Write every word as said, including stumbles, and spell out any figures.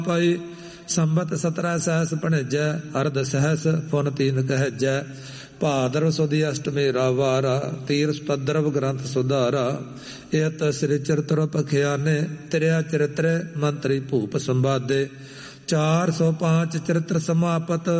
ਪਾਈ ਸੰਬਤ ਸਤਰਾ ਸਹਿਸ ਭਣੇਜੈ ਅਰਧ ਸਹਿਸ ਪੁਨ ਤੀਨ ਕਹਿਜੈ ਭਾਦਰਵ ਸੁਦੀ ਅਸ਼ਟਮੀ ਰਾਵਾਰਾ ਤੀਰ ਪਦਰਵ ਗ੍ਰੰਥ ਸੁਧਾਰਾ ਇਤ ਸ੍ਰੀ ਚਰਿਤ੍ਰ ਪਖਿਆਨੇ ਤ੍ਰਿਆ ਚਰਿਤ੍ਰ ਮੰਤਰੀ ਭੂਪ ਸੰਵਾਦੇ ਚਾਰ ਸੌ ਪਾਂਚ ਚਰਿਤ੍ਰ ਸਮਾਪਤ